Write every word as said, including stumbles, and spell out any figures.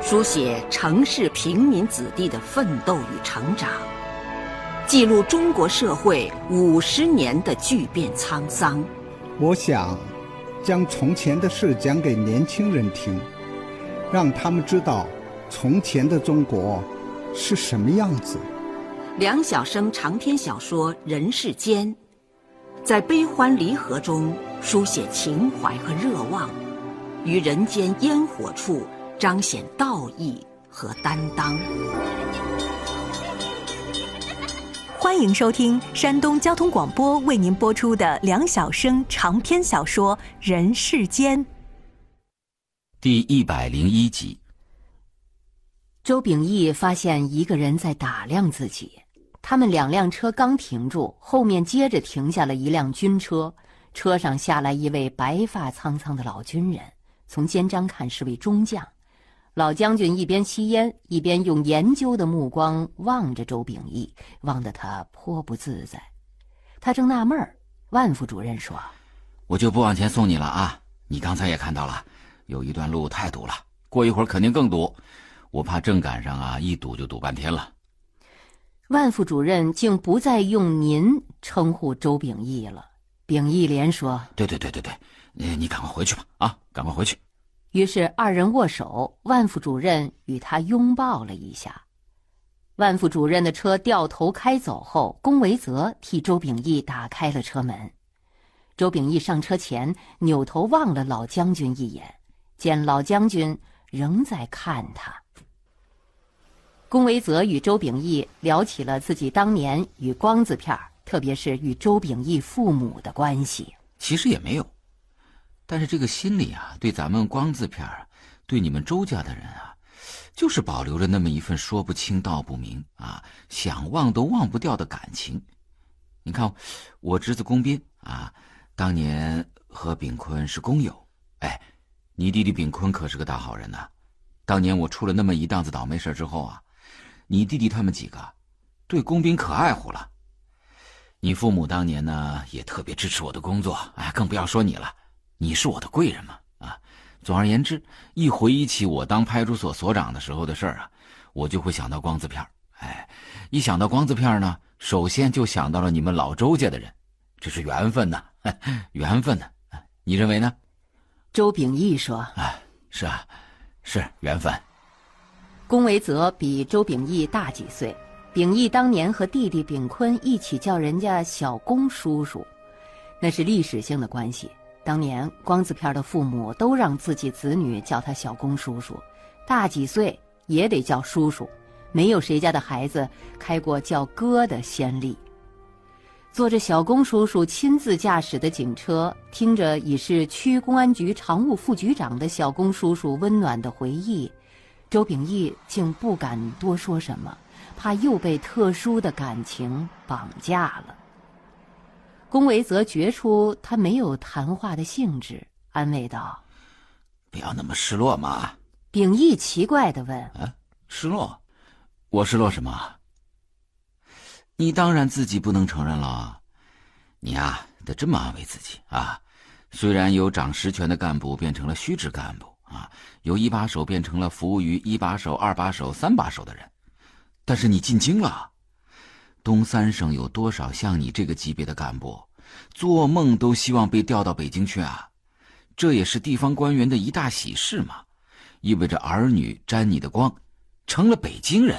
书写城市平民子弟的奋斗与成长，记录中国社会五十年的巨变沧桑。 我想将从前的事讲给年轻人听，让他们知道从前的中国是什么样子。 梁晓声长篇小说《人世间》，在悲欢离合中书写情怀和热望，于人间烟火处彰显道义和担当。 欢迎收听山东交通广播为您播出的梁晓声长篇小说《人世间》 第一百零一集。 周秉义发现一个人在打量自己，他们两辆车刚停住，后面接着停下了一辆军车，车上下来一位白发苍苍的老军人，从肩章看是位中将。老将军一边吸烟，一边用研究的目光望着周秉义，望得他颇不自在。他正纳闷儿，万副主任说：“ 我就不往前送你了啊！你刚才也看到了，有一段路太堵了，过一会儿肯定更堵。我怕正赶上啊，一堵就堵半天了。” 万副主任竟不再用您称呼周秉义了。秉义连说：“ 对对对对对，你你赶快回去吧，啊，赶快回去。” 于是二人握手，万副主任与他拥抱了一下。万副主任的车掉头开走后，龚维泽替周秉义打开了车门。周秉义上车前扭头望了老将军一眼，见老将军仍在看他。龚维泽与周秉义聊起了自己当年与光字片，特别是与周秉义父母的关系。 其实也没有，但是这个心里啊，对咱们光字片，对你们周家的人啊，就是保留着那么一份说不清道不明啊，想忘都忘不掉的感情。你看我侄子龚斌啊，当年和炳坤是工友，哎，你弟弟炳坤可是个大好人呐、啊。当年我出了那么一档子倒霉事之后啊，你弟弟他们几个对龚斌可爱护了。你父母当年呢也特别支持我的工作，哎，更不要说你了，你是我的贵人嘛，啊，总而言之，一回忆起我当派出所所长的时候的事儿啊，我就会想到光字片，哎，一想到光字片呢，首先就想到了你们老周家的人，这是缘分呐，缘分呐，你认为呢？ 周秉义说：“ 哎，是啊，是缘分。” 龚维泽比周秉义大几岁，秉义当年和弟弟秉坤一起叫人家小龚叔叔，那是历史性的关系。当年光字片的父母都让自己子女叫他小龚叔叔，大几岁也得叫叔叔，没有谁家的孩子开过叫哥的先例。坐着小龚叔叔亲自驾驶的警车，听着已是区公安局常务副局长的小龚叔叔温暖的回忆，周秉义竟不敢多说什么，怕又被特殊的感情绑架了。龚维泽觉出他没有谈话的兴致，安慰道：“ 不要那么失落嘛。” 秉义奇怪地问：“ 啊，失落？我失落什么？你当然自己不能承认了。你啊，得这么安慰自己啊。虽然有掌实权的干部变成了虚职干部啊，有一把手变成了服务于一把手、二把手、三把手的人，但是你进京了。东三省有多少像你这个级别的干部，做梦都希望被调到北京去啊？这也是地方官员的一大喜事嘛，意味着儿女沾你的光，成了北京人。